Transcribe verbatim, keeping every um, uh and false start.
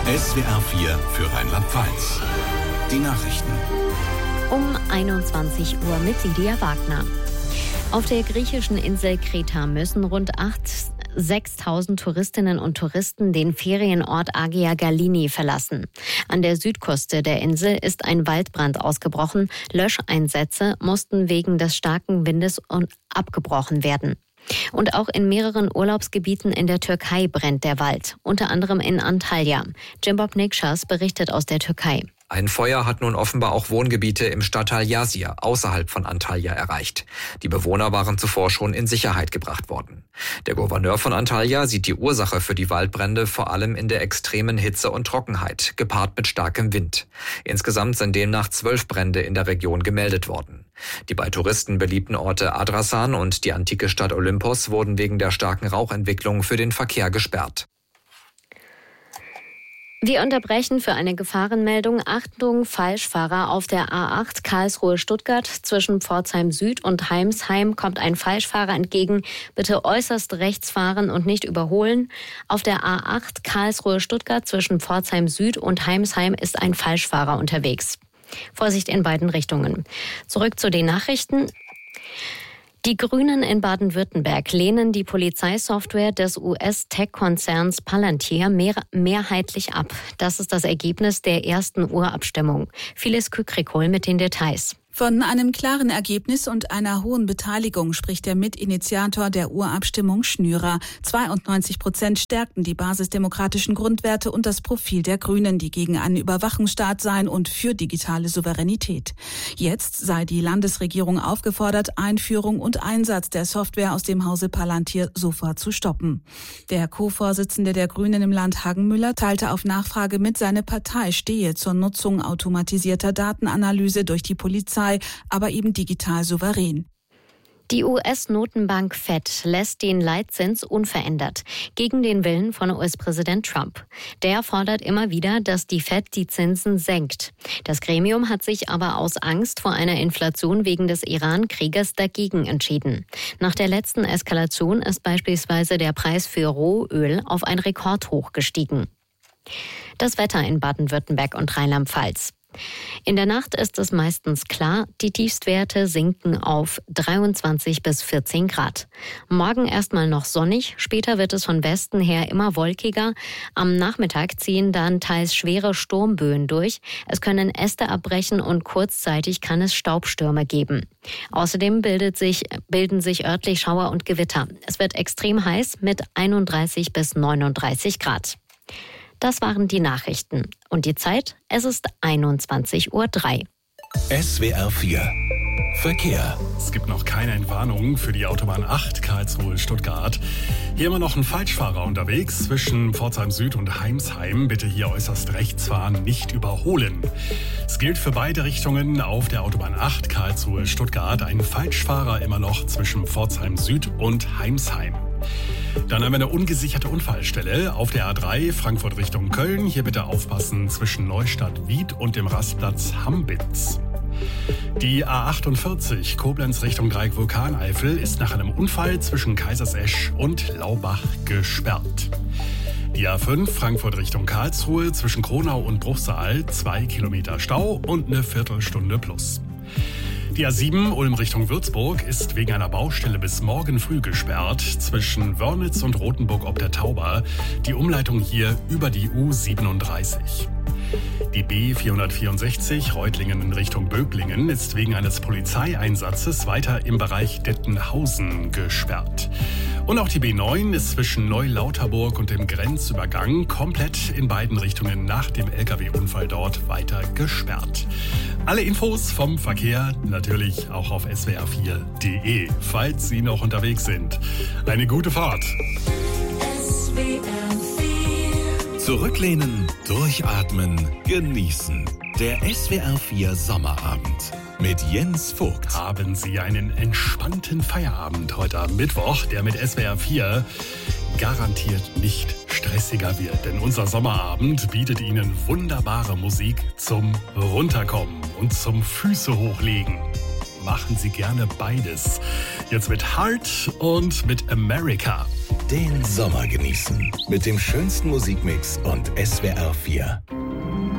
S W R vier für Rheinland-Pfalz. Die Nachrichten. Um einundzwanzig Uhr mit Lydia Wagner. Auf der griechischen Insel Kreta müssen rund sechstausend Touristinnen und Touristen den Ferienort Agia Galini verlassen. An der Südküste der Insel ist ein Waldbrand ausgebrochen. Löscheinsätze mussten wegen des starken Windes abgebrochen werden. Und auch in mehreren Urlaubsgebieten in der Türkei brennt der Wald, unter anderem in Antalya. Cimbob Nikşas berichtet aus der Türkei. Ein Feuer hat nun offenbar auch Wohngebiete im Stadtteil Yazir außerhalb von Antalya erreicht. Die Bewohner waren zuvor schon in Sicherheit gebracht worden. Der Gouverneur von Antalya sieht die Ursache für die Waldbrände vor allem in der extremen Hitze und Trockenheit, gepaart mit starkem Wind. Insgesamt sind demnach zwölf Brände in der Region gemeldet worden. Die bei Touristen beliebten Orte Adrasan und die antike Stadt Olympos wurden wegen der starken Rauchentwicklung für den Verkehr gesperrt. Wir unterbrechen für eine Gefahrenmeldung. Achtung, Falschfahrer auf der A acht Karlsruhe-Stuttgart. Zwischen Pforzheim Süd und Heimsheim kommt ein Falschfahrer entgegen. Bitte äußerst rechts fahren und nicht überholen. Auf der A acht Karlsruhe-Stuttgart zwischen Pforzheim Süd und Heimsheim ist ein Falschfahrer unterwegs. Vorsicht in beiden Richtungen. Zurück zu den Nachrichten. Die Grünen in Baden-Württemberg lehnen die Polizeisoftware des U S-Tech-Konzerns Palantir mehr, mehrheitlich ab. Das ist das Ergebnis der ersten Urabstimmung. Phyllis Kükrikol mit den Details. Von einem klaren Ergebnis und einer hohen Beteiligung spricht der Mitinitiator der Urabstimmung Schnürer. zweiundneunzig Prozent stärkten die basisdemokratischen Grundwerte und das Profil der Grünen, die gegen einen Überwachungsstaat seien und für digitale Souveränität. Jetzt sei die Landesregierung aufgefordert, Einführung und Einsatz der Software aus dem Hause Palantir sofort zu stoppen. Der Co-Vorsitzende der Grünen im Land, Hagenmüller, teilte auf Nachfrage mit, seine Partei stehe zur Nutzung automatisierter Datenanalyse durch die Polizei, aber eben digital souverän. Die U S-Notenbank Fed lässt den Leitzins unverändert, gegen den Willen von U S-Präsident Trump. Der fordert immer wieder, dass die Fed die Zinsen senkt. Das Gremium hat sich aber aus Angst vor einer Inflation wegen des Iran-Krieges dagegen entschieden. Nach der letzten Eskalation ist beispielsweise der Preis für Rohöl auf ein Rekordhoch gestiegen. Das Wetter in Baden-Württemberg und Rheinland-Pfalz. In der Nacht ist es meistens klar, die Tiefstwerte sinken auf dreiundzwanzig bis vierzehn Grad. Morgen erstmal noch sonnig, später wird es von Westen her immer wolkiger. Am Nachmittag ziehen dann teils schwere Sturmböen durch. Es können Äste abbrechen und kurzzeitig kann es Staubstürme geben. Außerdem bildet sich, bilden sich örtlich Schauer und Gewitter. Es wird extrem heiß mit einunddreißig bis neununddreißig Grad. Das waren die Nachrichten. Und die Zeit? Es ist einundzwanzig Uhr drei. S W R vier Verkehr. Es gibt noch keine Entwarnung für die Autobahn acht Karlsruhe-Stuttgart. Hier immer noch ein Falschfahrer unterwegs zwischen Pforzheim Süd und Heimsheim. Bitte hier äußerst rechts fahren, nicht überholen. Es gilt für beide Richtungen auf der Autobahn acht Karlsruhe-Stuttgart ein Falschfahrer immer noch zwischen Pforzheim Süd und Heimsheim. Dann haben wir eine ungesicherte Unfallstelle auf der A drei Frankfurt Richtung Köln. Hier bitte aufpassen zwischen Neustadt-Wied und dem Rastplatz Hambitz. Die A achtundvierzig Koblenz Richtung Dreieck Vulkaneifel ist nach einem Unfall zwischen Kaisersesch und Laubach gesperrt. Die A fünf Frankfurt Richtung Karlsruhe zwischen Kronau und Bruchsal zwei Kilometer Stau und eine Viertelstunde plus. Die A sieben Ulm Richtung Würzburg ist wegen einer Baustelle bis morgen früh gesperrt zwischen Wörnitz und Rothenburg ob der Tauber. Die Umleitung hier über die U siebenunddreißig. Die B vierhundertvierundsechzig Reutlingen in Richtung Böblingen ist wegen eines Polizeieinsatzes weiter im Bereich Dettenhausen gesperrt. Und auch die B neun ist zwischen Neulauterburg und dem Grenzübergang komplett in beiden Richtungen nach dem L K W-Unfall dort weiter gesperrt. Alle Infos vom Verkehr natürlich auch auf S W R vier Punkt de, falls Sie noch unterwegs sind. Eine gute Fahrt. S W R vier. Zurücklehnen, durchatmen, genießen. Der S W R vier Sommerabend mit Jens Vogt. Haben Sie einen entspannten Feierabend heute am Mittwoch, der mit S W R vier garantiert nicht stressiger wird. Denn unser Sommerabend bietet Ihnen wunderbare Musik zum Runterkommen und zum Füße hochlegen. machen sie gerne beides. Jetzt mit Heart und mit America. Den Sommer genießen mit dem schönsten Musikmix und S W R vier.